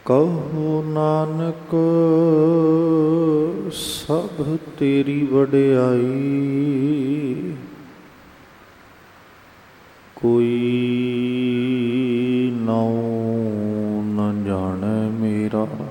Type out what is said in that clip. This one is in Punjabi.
ਕਹੋ ਨਾਨਕ ਸਭ ਤੇਰੀ ਵਡਿਆਈ, ਕੋਈ ਨਾਉ ਨ ਜਾਣੈ ਮੇਰਾ।